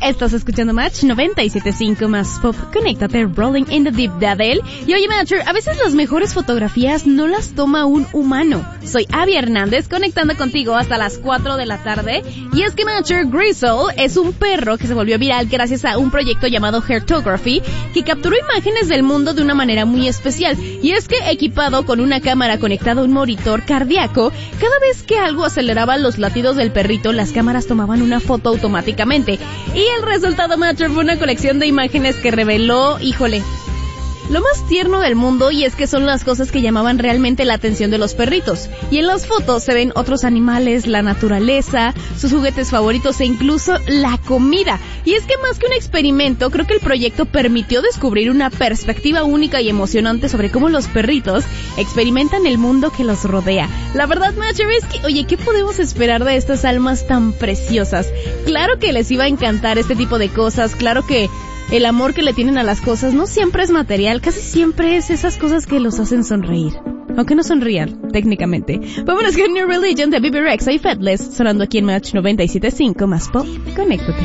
Estás escuchando Match 97.5 más pop. Conéctate, Rolling in the Deep de Adele. Y oye, Matcher, a veces las mejores fotografías no las toma un humano. Soy Abby Hernández, conectando contigo hasta las 4 de la tarde. Y es que Matcher, Grizzle es un perro que se volvió viral gracias a un proyecto llamado Hairtography, que capturó imágenes del mundo de una manera muy especial. Y es que equipado con una cámara conectada a un monitor cardíaco, cada vez que algo aceleraba los latidos del perrito, las cámaras tomaban una foto automáticamente. Y el resultado, Matcher, fue una colección de imágenes que reveló, híjole, lo más tierno del mundo, y es que son las cosas que llamaban realmente la atención de los perritos. Y en las fotos se ven otros animales, la naturaleza, sus juguetes favoritos e incluso la comida. Y es que más que un experimento, creo que el proyecto permitió descubrir una perspectiva única y emocionante sobre cómo los perritos experimentan el mundo que los rodea. La verdad, Matcher, es que, oye, ¿qué podemos esperar de estas almas tan preciosas? Claro que les iba a encantar este tipo de cosas, claro que el amor que le tienen a las cosas no siempre es material, casi siempre es esas cosas que los hacen sonreír. Aunque no sonrían, técnicamente. Vámonos con New Religion de Bebe Rexha y Faithless, sonando aquí en Match 97.5 más pop. Conéctate.